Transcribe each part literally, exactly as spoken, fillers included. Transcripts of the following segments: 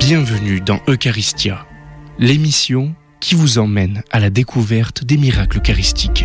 Bienvenue dans Eucharistia, l'émission qui vous emmène à la découverte des miracles eucharistiques.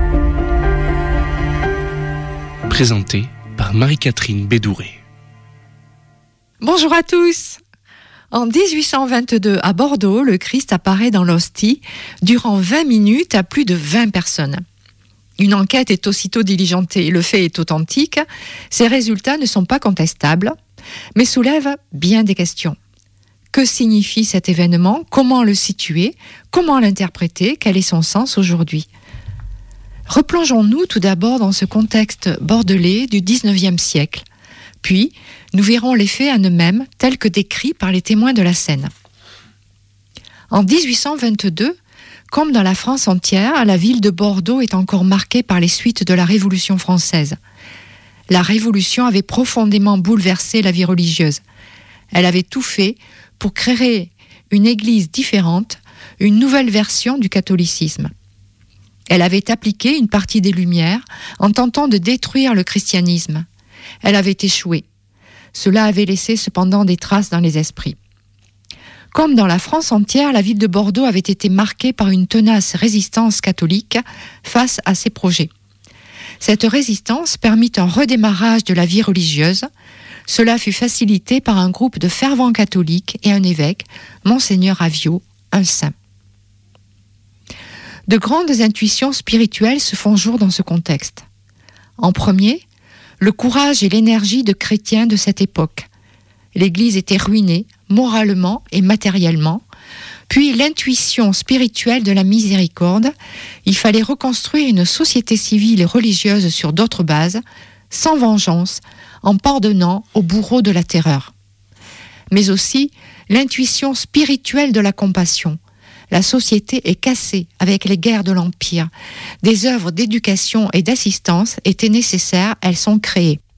Présentée par Marie-Catherine Bédouré. Bonjour à tous. En dix-huit cent vingt-deux, à Bordeaux, le Christ apparaît dans l'hostie durant vingt minutes à plus de vingt personnes. Une enquête est aussitôt diligentée, le fait est authentique, ses résultats ne sont pas contestables, mais soulèvent bien des questions. Que signifie cet événement? Comment le situer? Comment l'interpréter? Quel est son sens aujourd'hui? Replongeons-nous tout d'abord dans ce contexte bordelais du dix-neuvième siècle. Puis, nous verrons les faits en eux-mêmes tels que décrits par les témoins de la scène. En dix-huit cent vingt-deux, comme dans la France entière, la ville de Bordeaux est encore marquée par les suites de la Révolution française. La Révolution avait profondément bouleversé la vie religieuse. Elle avait tout fait pour créer une église différente, une nouvelle version du catholicisme. Elle avait appliqué une partie des Lumières en tentant de détruire le christianisme. Elle avait échoué. Cela avait laissé cependant des traces dans les esprits. Comme dans la France entière, la ville de Bordeaux avait été marquée par une tenace résistance catholique face à ces projets. Cette résistance permit un redémarrage de la vie religieuse. Cela fut facilité par un groupe de fervents catholiques et un évêque, Monseigneur Aviot, un saint. De grandes intuitions spirituelles se font jour dans ce contexte. En premier, le courage et l'énergie de chrétiens de cette époque. L'Église était ruinée, moralement et matériellement. Puis l'intuition spirituelle de la miséricorde. Il fallait reconstruire une société civile et religieuse sur d'autres bases, sans vengeance, en pardonnant aux bourreaux de la terreur. Mais aussi l'intuition spirituelle de la compassion. La société est cassée avec les guerres de l'Empire. Des œuvres d'éducation et d'assistance étaient nécessaires, elles sont créées.